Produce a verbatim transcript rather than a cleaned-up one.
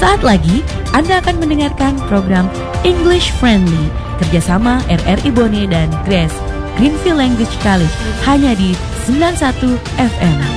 Sesaat lagi Anda akan mendengarkan program English Friendly kerjasama R R I Bone dan Grace Greenfield Language College hanya di sembilan puluh satu F M.